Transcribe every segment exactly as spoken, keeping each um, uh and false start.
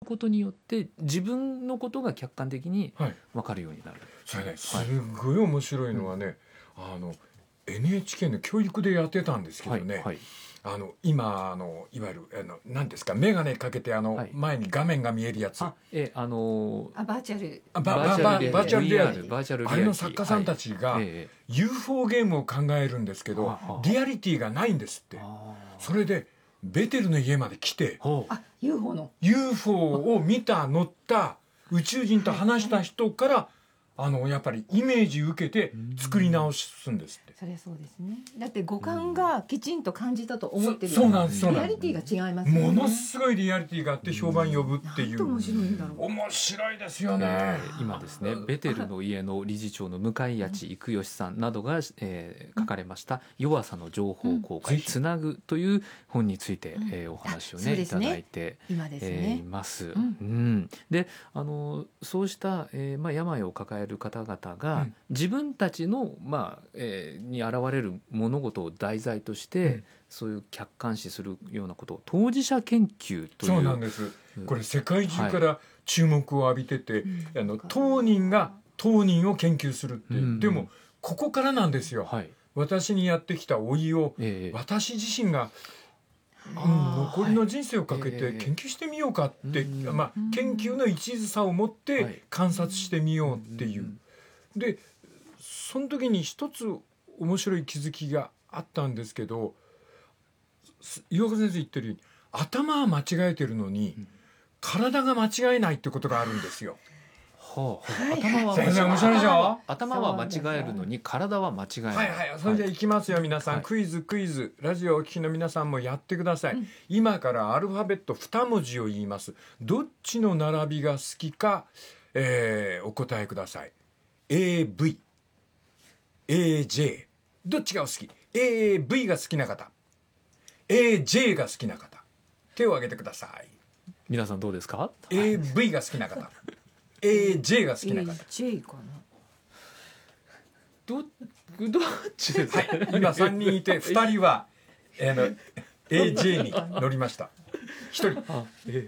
ことによって自分のことが客観的に分かるようになる、はい、 それねすごい面白いのはね、はい、あの エヌエイチケー の教育でやってたんですけどね、はいはい、あの今あのいわゆるあの何ですか眼鏡かけてあの、はい、前に画面が見えるやつ、 あ、えあのー、あバーチャルババババーチャルリアリティ、 バーチャルリアリティ、 あれの作家さんたちが、はい、ユーフォー ゲームを考えるんですけど、はあ、リアリティがないんですって。それでベテルの家まで来て、 あ ユーフォー のユーフォー を見た乗った宇宙人と話した人から、はい、あのやっぱりイメージ受けて作り直すんですって。 それはそうですね。だって五感がきちんと感じたと思ってる、 そうなんです。 リアリティが違いますよね。 ものすごいリアリティがあって評判呼ぶっていう。 なんて面白いんだろう。 面白いですよね、 えー、今ですねベテルの家の理事長の向井谷育義さんなどが、えー、書かれました弱さの情報公開、うん、つなぐという本について、うん、えー、お話をね、ねいただいて今ですね、 えー、います、うんうん、であのそうした、えーまあ、病を抱える方々が、うん、自分たちの、まあえー、に現れる物事を題材として、うん、そういう客観視するようなことを当事者研究という。 そうなんです。これ世界中から注目を浴びてて、はい、あの当人が当人を研究するって、うん、でもここからなんですよ、はい、私にやってきた老いを、えー、私自身が、うん、残りの人生をかけて研究してみようかって、えーまあ、研究の一途さを持って観察してみようっていう、でその時に一つ面白い気づきがあったんですけど、岩岡先生言ってるように頭は間違えてるのに、うん、体が間違えないってことがあるんですよ。 はあ、頭は先生面白いでしょ。 頭は間違えるのに体は間違えない。 はいはい、それじゃいきますよ皆さん、はい、クイズクイズ、ラジオをお聞きの皆さんもやってください、うん、今からアルファベットに文字を言います。どっちの並びが好きか、えー、お答えください。 エーブイ、エージェー どっちがお好き？ エーブイ が好きな方、 エージェー が好きな方、手を挙げてください。 皆さんどうですか？ エーブイ が好きな方エージェー が好きな方。 エージェー かな。 ど, どっちですか、 はい、今さんにんいてふたりは、えー、の エージェー に乗りました。ひとりあ、え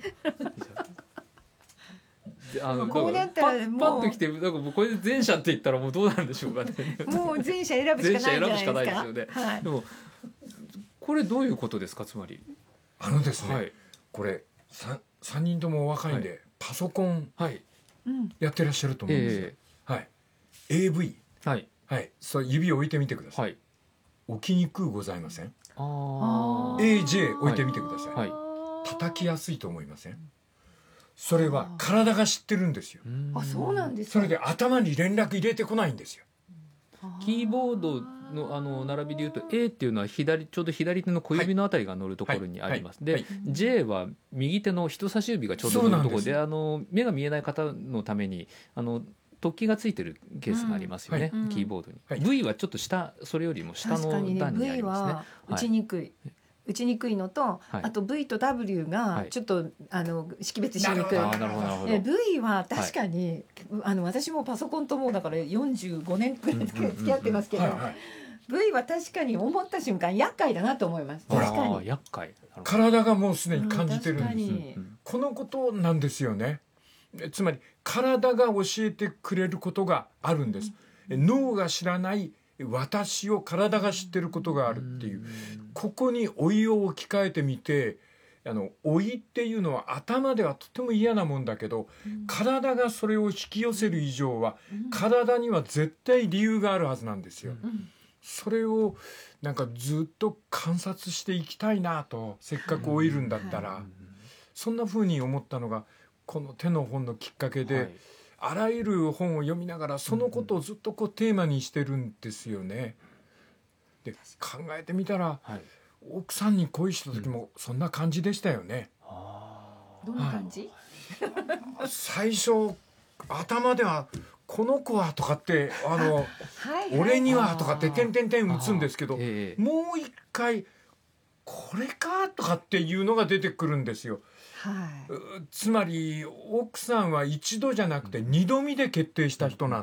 ー、あのこうなったらもうパッと来てなんかもうこれで前者って言ったらもうどうなんでしょうかね。 もう前者選ぶしかないんじゃないですか。 前者選ぶしかないですよね、はい、でもこれどういうことですか？つまりあのですね、はい、これ 3, さんにんともお若いんで、はい、パソコンやってらっしゃると思うんですよ、えーはい、エーブイ、はいはい、そう指を置いてみてください、はい、置きにくうございません？あ エージェー 置いてみてください、はい、叩きやすいと思いません？それは体が知ってるんですよ。 あ、そうなんですか。 それで頭に連絡入れてこないんですよ。 キーボード の, あの並びでいうと A っていうのは左ちょうど左手の小指のあたりが乗るところにあります、はいはいはい、で、はい、J は右手の人差し指がちょうど乗るところ で, であの目が見えない方のためにあの突起がついてるケースがありますよね、うんはい、キーボードに、はい、V はちょっそれよりも下の段にありますね。確かにね V は打ちにくい、はい、打ちにくいのと、はい、あと V と W がちょっと、はい、あの識別しにくい。 あ、なるほどなるほど。 え V は確かに、はい、あの私もパソコンともうだからよんじゅうごねんくらい付き合ってますけど、V は確かに思った瞬間厄介だなと思います。確かに厄介。 体がもうすでに感じてるんです、うん、このことなんですよね。つまり体が教えてくれることがあるんです、うん、脳が知らない私を体が知ってることがあるっていう、ここに老いを置き換えてみて、あの老いっていうのは頭ではとても嫌なもんだけど、うん、体がそれを引き寄せる以上は、うん、体には絶対理由があるはずなんですよ、うん、それをなんかずっと観察していきたいなと、せっかく老いるんだったら、うん、そんな風に思ったのがこの手の本のきっかけで、はい、あらゆる本を読みながらそのことをずっとこうテーマにしてるんですよね。で考えてみたら、はい、奥さんに恋した時もそんな感じでしたよね、 うん、どんな感じ？ 最初頭ではこの子はとかってあのはい、はい、俺にはとかって点々点打つんですけど、えー、もう一回これかとかっていうのが出てくるんですよ。はい、つまり奥さんは一度じゃなくて二度見で決定した人なん